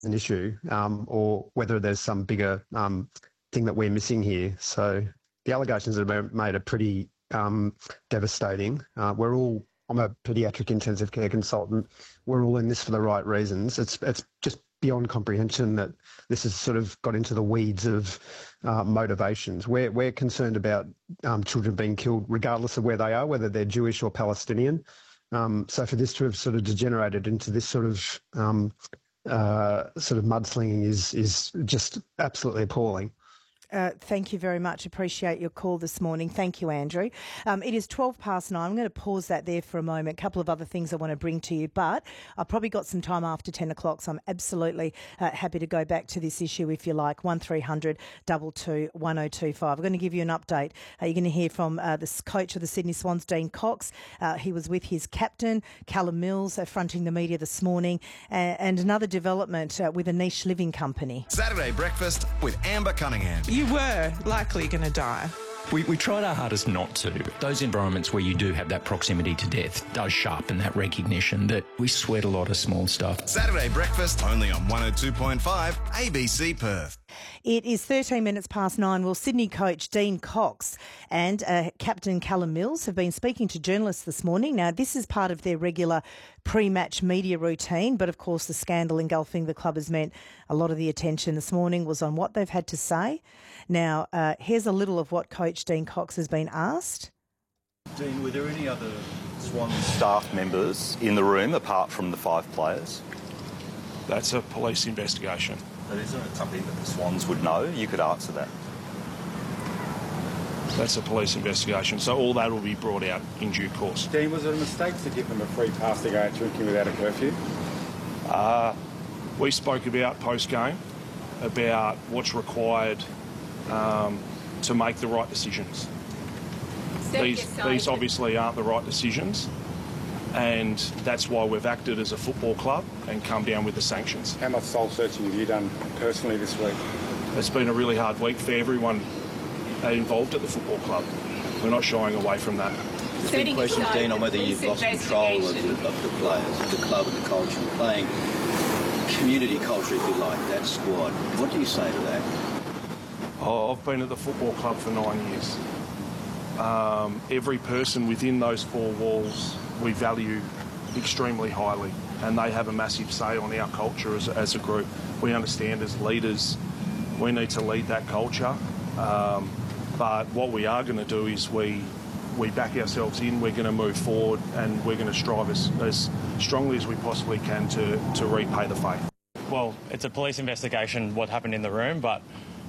an issue, or whether there's some bigger thing that we're missing here. So the allegations that have been made are pretty devastating. I'm a paediatric intensive care consultant. We're all in this for the right reasons. It's just beyond comprehension that this has sort of got into the weeds of motivations. We're concerned about children being killed regardless of where they are, whether they're Jewish or Palestinian. So for this to have sort of degenerated into this sort of mudslinging is just absolutely appalling. Thank you very much. Appreciate your call this morning. Thank you, Andrew. It is 9:12. I'm going to pause that there for a moment. A couple of other things I want to bring to you, but I've probably got some time after 10 o'clock, so I'm absolutely happy to go back to this issue if you like. 1300 22 1025. I'm going to give you an update. You're going to hear from the coach of the Sydney Swans, Dean Cox. He was with his captain, Callum Mills, fronting the media this morning, and another development with a niche living company. Saturday breakfast with Amber Cunningham. You were likely going to die. We tried our hardest not to. Those environments where you do have that proximity to death does sharpen that recognition that we sweat a lot of small stuff. Saturday breakfast only on 102.5 ABC Perth. It is 13 minutes past 9. Well, Sydney coach Dean Cox and captain Callum Mills have been speaking to journalists this morning. Now, this is part of their regular pre-match media routine, but of course the scandal engulfing the club has meant a lot of the attention this morning was on what they've had to say. Now, here's a little of what coach Dean Cox has been asked. Dean, were there any other Swans staff members in the room apart from the 5 players? That's a police investigation. But isn't it something that the Swans would know? You could answer that. That's a police investigation, so all that will be brought out in due course. Dean, was it a mistake to give them a free pass to go out drinking without a curfew? We spoke about post-game, about what's required to make the right decisions. These obviously aren't the right decisions, and that's why we've acted as a football club and come down with the sanctions. How much soul searching have you done personally this week? It's been a really hard week for everyone involved at the football club. We're not shying away from that. The big question, Dean, on whether you've lost control of the players, the club and the culture, playing community culture, if you like, that squad. What do you say to that? Oh, I've been at the football club for 9 years. Every person within those 4 walls we value extremely highly, and they have a massive say on our culture as a group. We understand as leaders we need to lead that culture, but what we are going to do is we back ourselves in, we're going to move forward, and we're going to strive as strongly as we possibly can to repay the faith. Well, it's a police investigation what happened in the room, but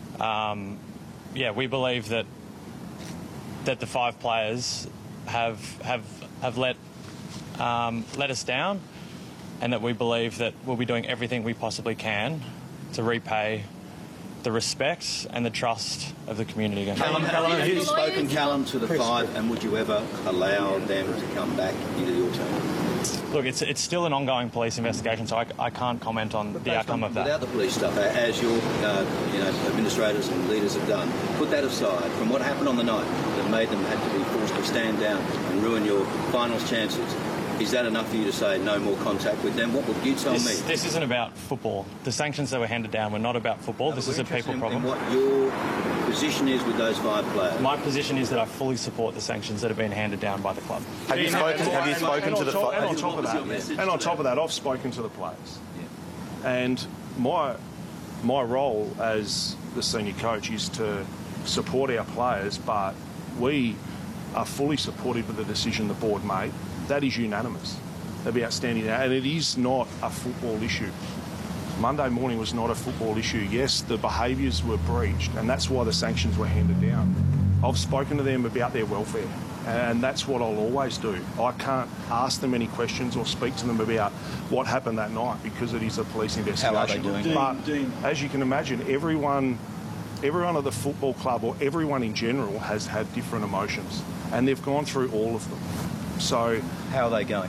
we believe that the 5 players have let us down, and that we believe that we'll be doing everything we possibly can to repay the respect and the trust of the community again. Callum, have you spoken, Callum, to the 5, and would you ever allow them to come back into your team? Look, it's still an ongoing police investigation, so I can't comment on the outcome of that. Without the police stuff, as your administrators and leaders have done, put that aside. From what happened on the night that made them have to be forced to stand down and ruin your finals chances, is that enough for you to say no more contact with them? What would you tell me? This isn't about football. The sanctions that were handed down were not about football. No, this is a people problem. And what your position is with those 5 players? My position is that I fully support the sanctions that have been handed down by the club. Have you spoken to the players? And on top of that, I've spoken to the players. Yeah. And my role as the senior coach is to support our players, but we are fully supportive of the decision the board made. That is unanimous. They'll be outstanding. And it is not a football issue. Monday morning was not a football issue. Yes, the behaviours were breached, and that's why the sanctions were handed down. I've spoken to them about their welfare, and that's what I'll always do. I can't ask them any questions or speak to them about what happened that night because it is a police investigation. How are they doing? But as you can imagine, everyone at the football club, or everyone in general, has had different emotions, and they've gone through all of them. So how are they going?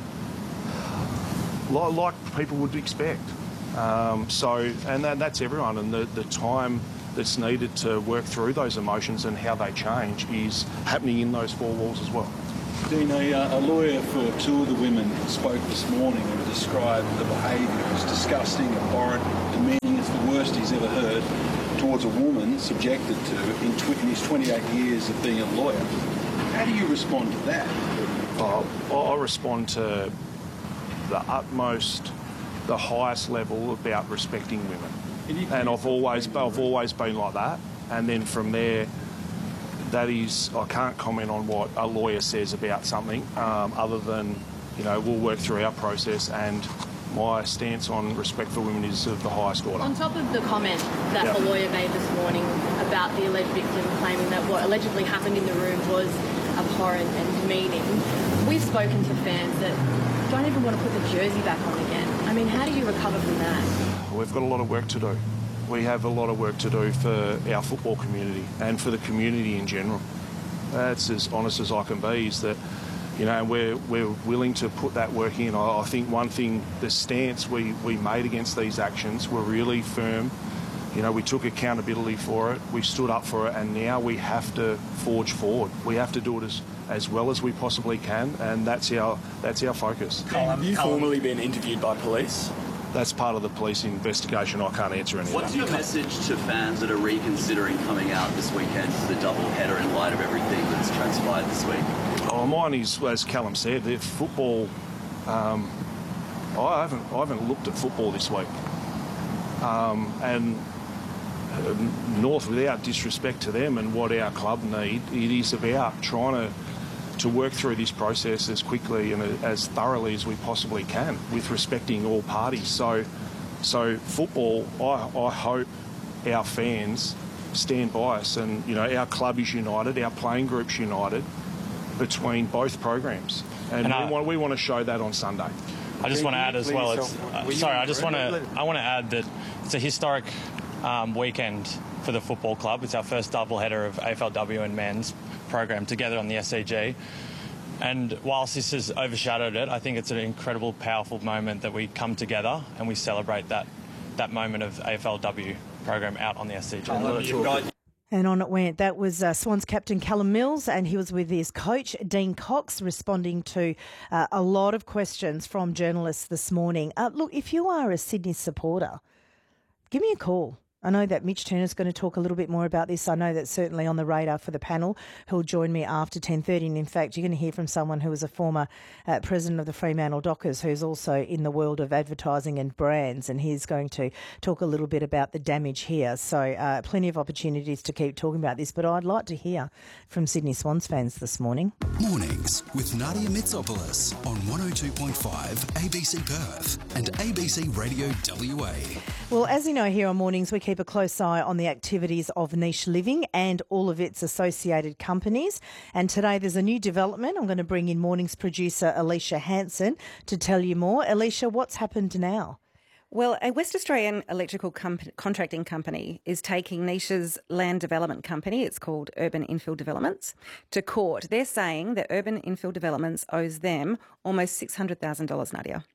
Like people would expect. And that's everyone, and the time that's needed to work through those emotions and how they change is happening in those 4 walls as well. Dean, a lawyer for two of the women spoke this morning and described the behaviour as disgusting, abhorrent, demeaning. It's the worst he's ever heard towards a woman subjected to in his 28 years of being a lawyer. How do you respond to that? I respond to the highest level about respecting women, and I've always been like that. And then from there, that is, I can't comment on what a lawyer says about something, other than, we'll work through our process, and my stance on respect for women is of the highest order. On top of the comment that the lawyer made this morning about the alleged victim claiming that what allegedly happened in the room was abhorrent and demeaning, we've spoken to fans that don't even want to put the jersey back on again. I mean, how do you recover from that? We've got a lot of work to do. We have a lot of work to do for our football community and for the community in general. That's as honest as I can be, is that, we're willing to put that work in. I think one thing, the stance we made against these actions were really firm. We took accountability for it, we stood up for it, and now we have to forge forward. We have to do it as well as we possibly can, and that's our focus. Have you formally been interviewed by police? That's part of the police investigation. I can't answer any of that. What's your message to fans that are reconsidering coming out this weekend to the double header in light of everything that's transpired this week? Oh, mine is, as Callum said, football. I haven't looked at football this week, and North, without disrespect to them and what our club need, it is about trying to work through this process as quickly and as thoroughly as we possibly can, with respecting all parties. So football, I hope our fans stand by us, and our club is united, our playing group's united between both programs, and we want to show that on Sunday. I just want to add as well. I want to add that it's a historic weekend for the football club. It's our first double header of AFLW and men's program together on the SCG. And whilst this has overshadowed it, I think it's an incredible, powerful moment that we come together and we celebrate that moment of AFLW program out on the SCG. And on it went. That was Swans captain Callum Mills, and he was with his coach, Dean Cox, responding to a lot of questions from journalists this morning. Look, if you are a Sydney supporter, give me a call. I know that Mitch Turner's going to talk a little bit more about this. I know that's certainly on the radar for the panel, who'll join me after 10:30. And in fact, you're going to hear from someone who was a former president of the Fremantle Dockers, who's also in the world of advertising and brands, and he's going to talk a little bit about the damage here. So plenty of opportunities to keep talking about this, but I'd like to hear from Sydney Swans fans this morning. Mornings with Nadia Mitsopoulos on 102.5 ABC Perth and ABC Radio WA. Well, as you know, here on Mornings, we keep a close eye on the activities of Niche Living and all of its associated companies. And today there's a new development. I'm going to bring in Mornings producer Alicia Hansen to tell you more. Alicia, what's happened now? Well, a West Australian electrical contracting company is taking Niche's land development company, it's called Urban Infill Developments, to court. They're saying that Urban Infill Developments owes them almost $600,000, Nadia.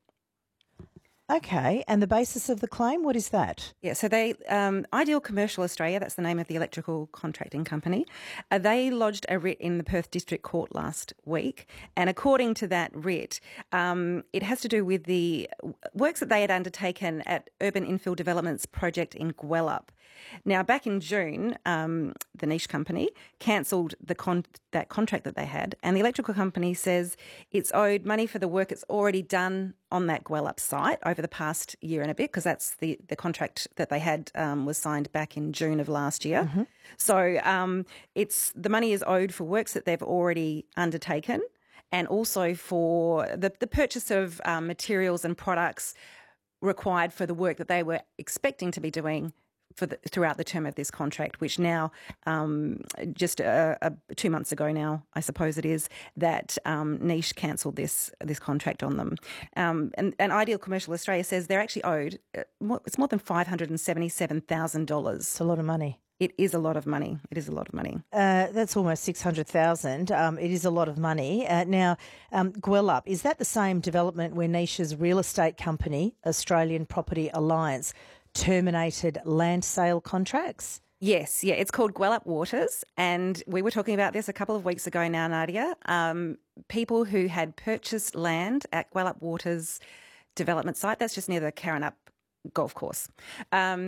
Okay, and the basis of the claim, what is that? Yeah, so they, Ideal Commercial Australia, that's the name of the electrical contracting company, they lodged a writ in the Perth District Court last week, and according to that writ, it has to do with the works that they had undertaken at Urban Infill Developments project in Gwelup. Now, back in June, the Niche company cancelled that contract that they had, and the electrical company says it's owed money for the work it's already done on that Gwelup site over the past year and a bit, because that's the contract that they had was signed back in June of last year. Mm-hmm. So the money is owed for works that they've already undertaken, and also for the purchase of materials and products required for the work that they were expecting to be doing throughout the term of this contract, which now, just 2 months ago now, I suppose it is, that Niche cancelled this contract on them. And Ideal Commercial Australia says they're actually owed, it's more than $577,000. It's a lot of money. It is a lot of money. It is a lot of money. That's almost $600,000. It is a lot of money. Now, Gwelup, is that the same development where Niche's real estate company, Australian Property Alliance, terminated land sale contracts? Yes, yeah, it's called Gwelup Waters, and we were talking about this a couple of weeks ago now, Nadia. People who had purchased land at Gwelup Waters development site, that's just near the Karrinyup golf course.